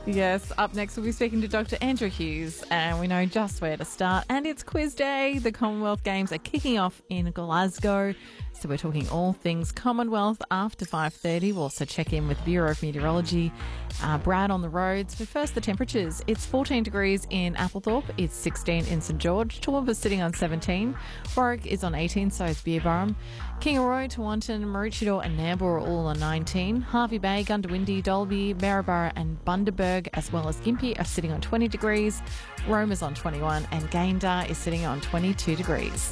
Yes, up next we'll be speaking to Dr. Andrew Hughes, and we know just where to start. And it's quiz day. The Commonwealth Games are kicking off in Glasgow. So we're talking all things Commonwealth after 5:30. We'll also check in with Bureau of Meteorology, Brad on the roads. But first, the temperatures. It's 14 degrees in Applethorpe. It's 16 in St George. Toowoomba's sitting on 17. Warwick is on 18, so is Beerburrum. Kingaroy, Tewantin, Maroochydore and Nambour are all on 19. Hervey Bay, Gundawindi, Dalby, Maryborough and Bundaberg, as well as Gympie, are sitting on 20 degrees. Rome is on 21 and Gayndah is sitting on 22 degrees.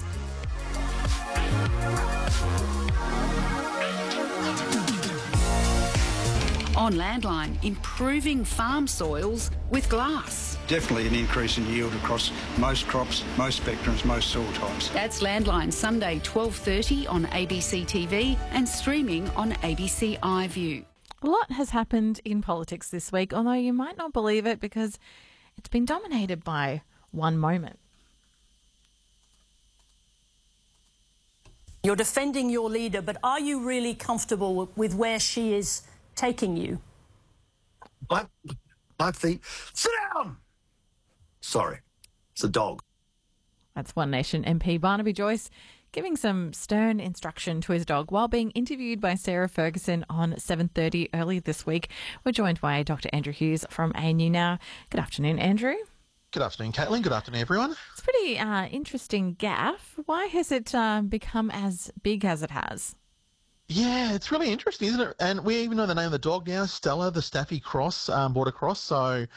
On Landline, improving farm soils with glass. Definitely an increase in yield across most crops, most spectrums, most soil types. That's Landline, Sunday 12:30 on ABC TV and streaming on ABC iView. A lot has happened in politics this week, although you might not believe it because it's been dominated by one moment. You're defending your leader, but are you really comfortable with where she is taking you? I think... Sit down! Sorry, it's a dog. That's One Nation MP Barnaby Joyce giving some stern instruction to his dog while being interviewed by Sarah Ferguson on 7:30 earlier this week. We're joined by Dr. Andrew Hughes from ANU Now. Good afternoon, Andrew. Good afternoon, Caitlin. Good afternoon, everyone. It's a pretty interesting gaffe. Why has it become as big as it has? Yeah, it's really interesting, isn't it? And we even know the name of the dog now, Stella, the Staffy Cross, Border Cross. So,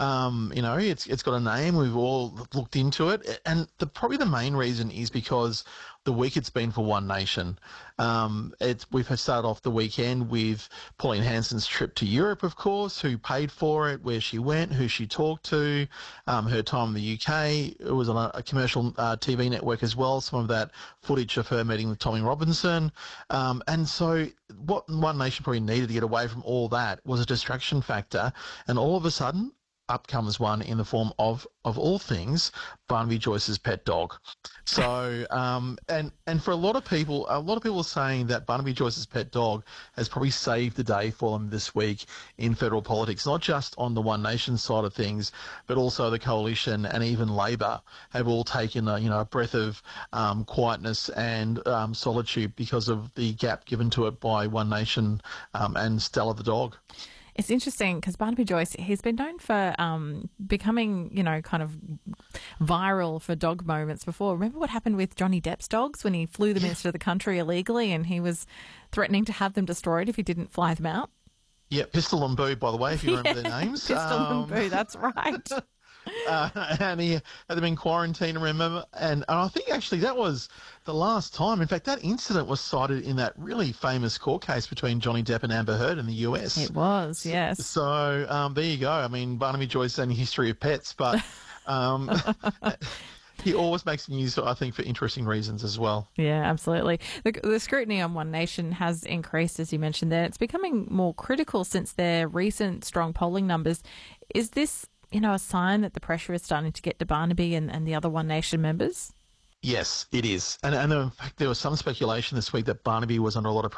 it's got a name. We've all looked into it. And probably the main reason is because the week it's been for One Nation. We've started off the weekend with Pauline Hanson's trip to Europe, of course, who paid for it, where she went, who she talked to, her time in the UK. It was on a commercial TV network as well, some of that footage of her meeting with Tommy Robinson. And so what One Nation probably needed to get away from all that was a distraction factor. And all of a sudden, up comes one in the form of all things, Barnaby Joyce's pet dog. So, and for a lot of people are saying that Barnaby Joyce's pet dog has probably saved the day for them this week in federal politics, not just on the One Nation side of things, but also the Coalition and even Labor have all taken a breath of quietness and solitude because of the gap given to it by One Nation and Stella the dog. It's interesting because Barnaby Joyce, he's been known for becoming, kind of viral for dog moments before. Remember what happened with Johnny Depp's dogs when he flew them into the country illegally and he was threatening to have them destroyed if he didn't fly them out? Yeah, Pistol and Boo, by the way, if you remember their names. Pistol and Boo, that's right. And he had them in quarantine, remember? And I think actually that was the last time. In fact, that incident was cited in that really famous court case between Johnny Depp and Amber Heard in the US. It was, yes. So there you go. I mean, Barnaby Joyce and history of pets, but he always makes news, I think, for interesting reasons as well. Yeah, absolutely. The scrutiny on One Nation has increased, as you mentioned there. It's becoming more critical since their recent strong polling numbers. Is this a sign that the pressure is starting to get to Barnaby and the other One Nation members? Yes, it is. And in fact, there was some speculation this week that Barnaby was under a lot of